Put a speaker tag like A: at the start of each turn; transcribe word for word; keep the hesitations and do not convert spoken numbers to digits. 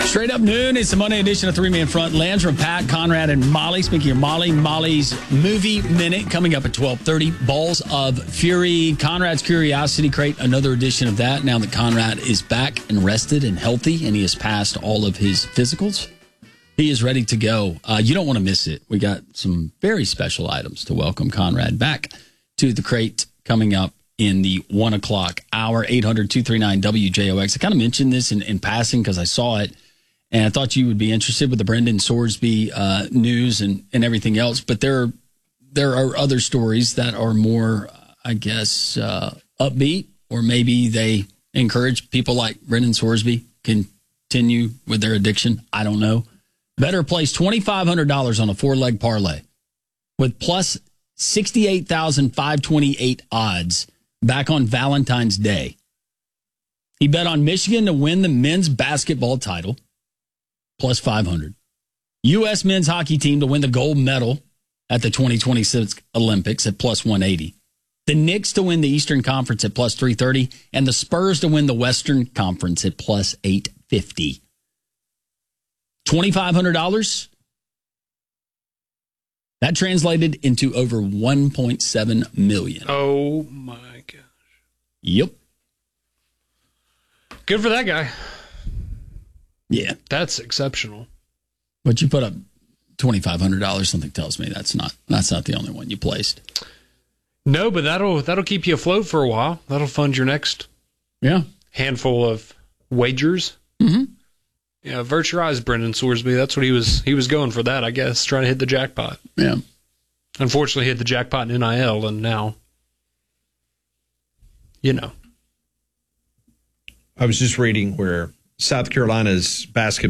A: Straight up noon. It's the Monday edition of Three Man Front. Landrum, Pat, Conrad, and Molly. Speaking of Molly, Molly's Movie Minute coming up at twelve thirty. Balls of Fury. Conrad's Curiosity Crate. Another edition of that. Now that Conrad is back and rested and healthy, and he has passed all of his physicals, he is ready to go. Uh, you don't want to miss it. We got some very special items to welcome Conrad back to the crate coming up in the one o'clock hour. eight hundred, two three nine, W J O X. I kind of mentioned this in, in passing because I saw it. And I thought you would be interested with the Brendan Sorsby uh, news and, and everything else. But there, there are other stories that are more, I guess, uh, upbeat, or maybe they encourage people like Brendan Sorsby continue with their addiction. I don't know. Better place twenty-five hundred dollars on a four-leg parlay with plus sixty-eight thousand five hundred twenty-eight odds back on Valentine's Day. He bet on Michigan to win the men's basketball title. Plus five hundred. U S men's hockey team to win the gold medal at the twenty twenty-six Olympics at plus one eighty. The Knicks to win the Eastern Conference at plus three thirty. And the Spurs to win the Western Conference at plus eight fifty. twenty-five hundred dollars. That translated into over one point seven million dollars.
B: Oh, my gosh.
A: Yep.
B: Good for that guy.
A: Yeah.
B: That's exceptional.
A: But you put up twenty-five hundred dollars, something tells me that's not that's not the only one you placed.
B: No, but that'll that'll keep you afloat for a while. That'll fund your next
A: yeah
B: handful of wagers.
A: Mm-hmm.
B: Yeah, avert your eyes, Brendan Sorsby. That's what he was he was going for that, I guess, trying to hit the jackpot.
A: Yeah.
B: Unfortunately, hit the jackpot in N I L, and now, you know.
C: I was just reading where South Carolina's basketball